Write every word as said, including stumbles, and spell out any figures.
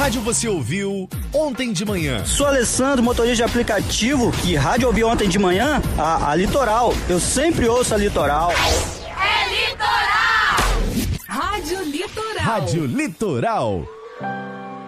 rádio você ouviu ontem de manhã? Sou Alessandro, motorista de aplicativo. Que rádio ouvi ontem de manhã? A, a Litoral. Eu sempre ouço a Litoral. É Litoral! Rádio Litoral. Rádio Litoral.